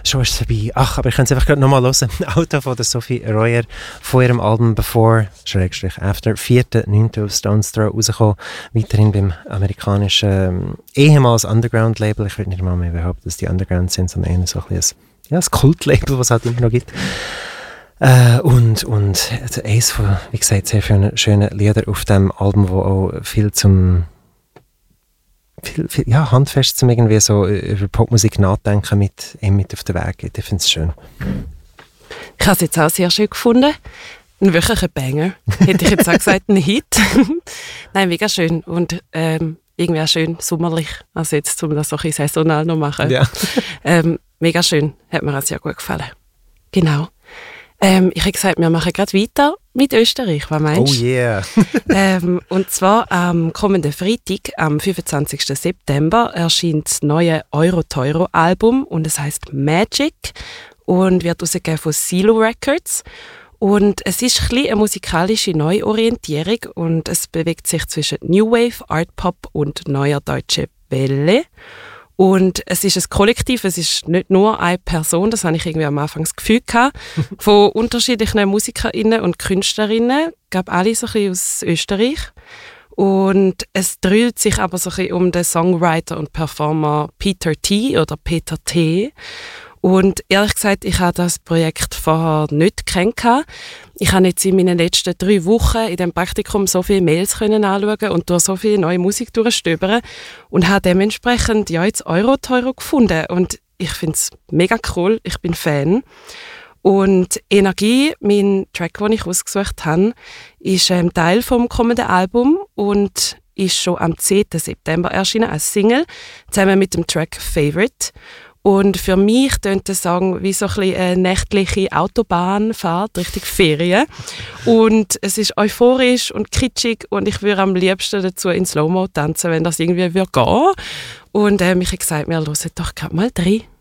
schon ist es vorbei. Ach, aber ich kann es einfach gerade nochmal hören. Auto von der Sophie Royer von ihrem Album Before/After, 4.9. auf Stones Throw rausgekommen. Weiterhin beim amerikanischen ehemals Underground-Label. Ich würde nicht mal mehr behaupten, dass die Underground sind, sondern eher so ein bisschen ein Kult-Label, was es halt immer noch gibt. Und eins von, wie gesagt, sehr vielen schönen Lieder auf dem Album, wo auch viel handfest zum irgendwie so über Popmusik nachdenken mit auf den Weg geht. Ich finde es schön. Ich habe es jetzt auch sehr schön gefunden. Ein wirklicher Banger. Hätte ich jetzt auch gesagt, ein Hit. Nein, mega schön. Und irgendwie auch schön sommerlich. Also jetzt, um das so ein bisschen saisonal noch machen. Ja. Mega schön. Hat mir auch sehr gut gefallen. Genau. Ich habe gesagt, wir machen gerade weiter mit Österreich. Was meinst du? Oh yeah! Und zwar am kommenden Freitag, am 25. September, erscheint das neue Euro-Teuro-Album und es heisst Magic und wird herausgegeben von Silo Records. Und es ist ein bisschen eine musikalische Neuorientierung und es bewegt sich zwischen New Wave, Art Pop und neuer deutsche Welle. Und es ist ein Kollektiv, es ist nicht nur eine Person, das habe ich irgendwie am Anfang das Gefühl gehabt, von unterschiedlichen MusikerInnen und KünstlerInnen, ich glaube alle so ein bisschen aus Österreich. Und es dreht sich aber so ein bisschen um den Songwriter und Performer Peter T. oder Peter T. Und ehrlich gesagt, ich habe das Projekt vorher nicht kennengelernt. Ich habe jetzt in meinen letzten 3 Wochen in diesem Praktikum so viele Mails anschauen und durch so viel neue Musik durchstöbern und habe dementsprechend jetzt Euro-Teuro gefunden. Und ich finde es mega cool, ich bin Fan. Und Energie, mein Track, den ich ausgesucht habe, ist Teil vom kommenden Album und ist schon am 10. September erschienen als Single, zusammen mit dem Track Favorite. Und für mich tönt der Song wie so ein bisschen eine nächtliche Autobahnfahrt Richtung Ferien. Und es ist euphorisch und kitschig und ich würde am liebsten dazu in Slow-Mo tanzen, wenn das irgendwie gehen würde. Und ich habe gesagt, wir hören doch gerade mal rein.